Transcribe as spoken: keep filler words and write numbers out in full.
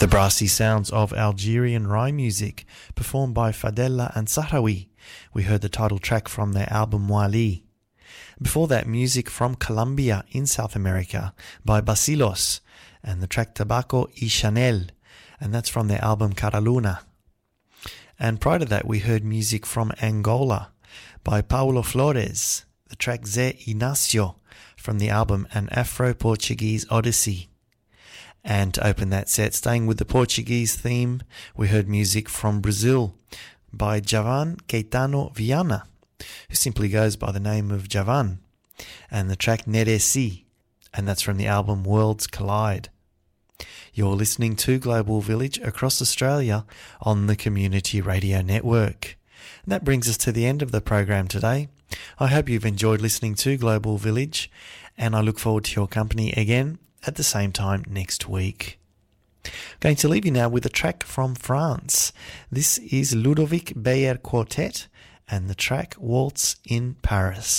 The brassy sounds of Algerian rhyme music performed by Fadela and Sahrawi. We heard the title track from their album Wali. Before that, music from Colombia in South America by Basilos and the track Tabaco y Chanel, and that's from their album Caraluna. And prior to that, we heard music from Angola by Paulo Flores, the track Zé Inácio from the album An Afro-Portuguese Odyssey. And to open that set, staying with the Portuguese theme, we heard music from Brazil by Javan Caetano Viana, who simply goes by the name of Javan, and the track Neresi, and that's from the album Worlds Collide. You're listening to Global Village across Australia on the Community Radio Network. And that brings us to the end of the program today. I hope you've enjoyed listening to Global Village, and I look forward to your company again at the same time next week. I'm going to leave you now with a track from France. This is Ludovic Beyer Quartet and the track Waltz in Paris.